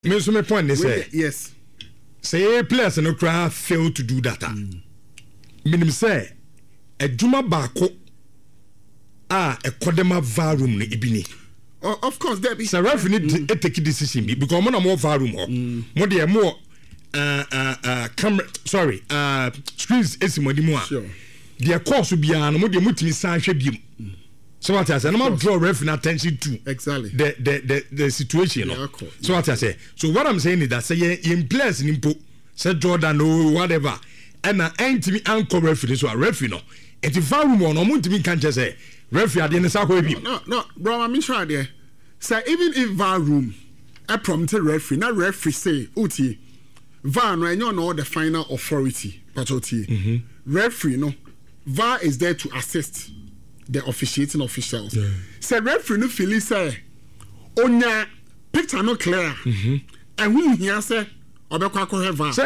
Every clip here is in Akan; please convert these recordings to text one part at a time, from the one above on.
Me so me point they say yes. Say players no cry fail to do that. Minim say adwuma baako a ekodema VAR room no ibini. Of course there be. So referee need to take decision because mo na mo VAR room mo dey mo camera screens esimodi mu a. Sure. The course bia no mo dey mutimi san hwe biem. So what I say, no draw referee attention to exactly the situation. Yeah, no? cool. So what I say. So what I'm saying is that say in place in impo, say Jordan or whatever, and na ain't me anchor referee so a referee no. It if VAR room no muntimi kan just say referee ade ne sa ko bi. No, bro, I'm sure there. Say even if VAR room I prompted referee, na referee say uti VAR no enyo no the final authority, but uti referee no VAR is there to assist the officiating officials. Yeah. Say referee no feel say onya picture no clear. And who here say obekwa ko have VAR.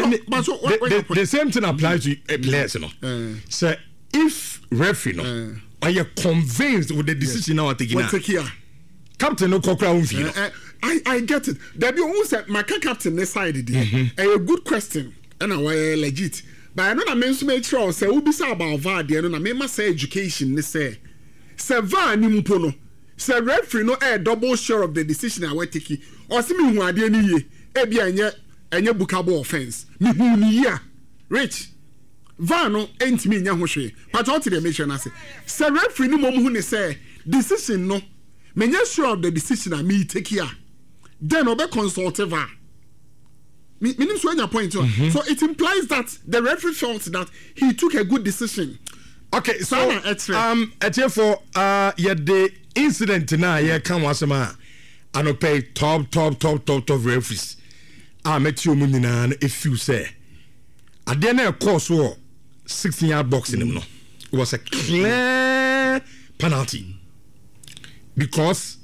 The same thing applies to players no. Say if referee no are you convinced with the decision now taking now. Captain no kokra unfi. I get it. There be who say my captain this side there. A good question and I legit. But I know that means to make sure say we be say about VAR there no na me say education ne say VAR ni mpo no say referee no double sure of the decision I we take or see me hu ade ni ye e bia enye bookable offense me hu ni ya rich VAR no entimi nya ho hwe but what the make sure na say referee ni mom hu ne say decision no me nya sure of the decision I me take here then obe consult VAR. Meaning so your point. So it implies that the referee felt that he took a good decision. Okay, so for the incident now yeah come wasama and no pay top referees. I met you munina if you say at the end of course 16-yard box in him no. It was a clear penalty because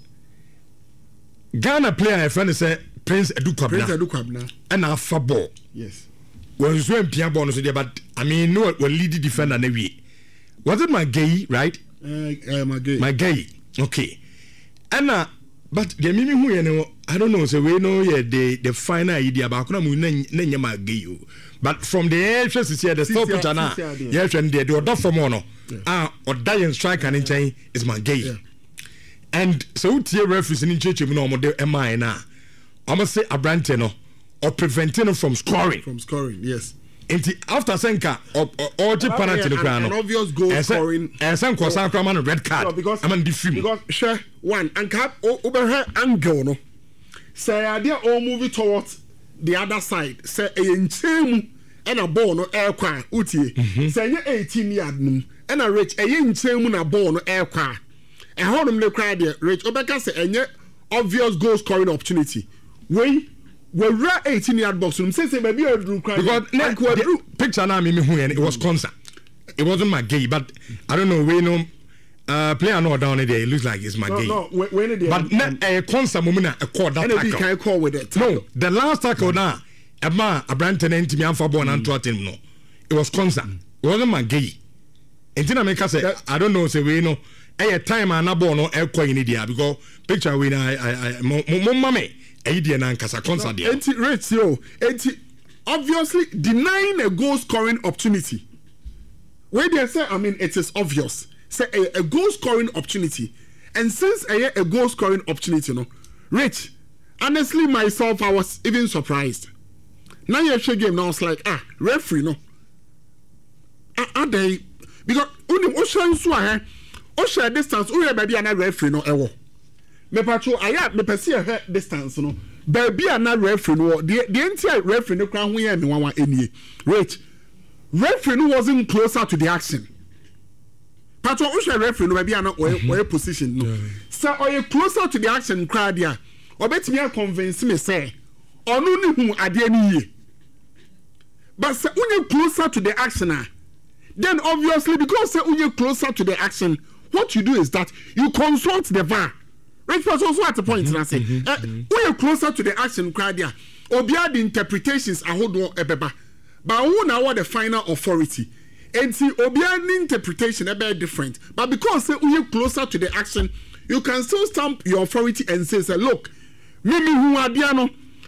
Ghana player a friend said Prince Edu Kwabna and a football. Yes. When you swim Pierre Bonus, but I mean, no, we're leading defender. Was it my gay, right? My gay. Okay. And but the meaning who you know, I don't know. So we know the final idea about my gay. But from the entrance is here, the stop it now. Yes, and the order for mono. Or dying strike and in chain is my gay. And so, tier referees in church, you know, MI now. I must say Abrante no or preventing him from scoring. Yes. And after Senka or the penalty the ground. An obvious goal scoring. And some Kwasan Kraman red card. No, because I'm on the because share one and cap over her angle no. Say idea all moving towards the other side. Say a inchemu and a ball no air car uti. Say 18-yard num and a rich a inchemu na ball no air car. And how them the crowd there rich Obeka say any obvious goal scoring opportunity. We're 18-yard box. Say maybe I drew cry because picture now me who and it was concert. It wasn't my gay, but I don't know. We know player no down there. It looks like it's my gay. No, when it but a concert moment a call that tackle. Can call with it? No, the last tackle now. A Branton and Timmy for born and Trottin. No, it was concert. It wasn't my gay. And then I make us say I don't know. Say we know. A time I na born no air coin in India because picture we I mommy. Obviously denying a goal scoring opportunity. Where they say, I mean, it is obvious. Say a goal scoring opportunity, and since a goal scoring opportunity, no, Rich. Honestly, myself, I was even surprised. Now you show game now, I was like, referee, no. Are they because only ocean so ocean distance, only baby and referee no ewo. Me patro aya me pese a distance no baby ana referee no the entire referee no kran ho ya me wanwa enie wait referee no wasn't closer to the action patro o referee no baby ana or position no so or closer to the action crowd dia obetimi convince me say onu ni hu ade ni ye but say unye closer to the action then obviously because say unye closer to the action what you do is that you consult the VAR. Right, was also at the point and I say, we are closer to the action crowd there. Obia the interpretations I hold on ebeba. But who now the final authority? And see Obia the interpretation a bit different. But because we are closer to the action, you can still stamp your authority and say, look, Mimi who are diano,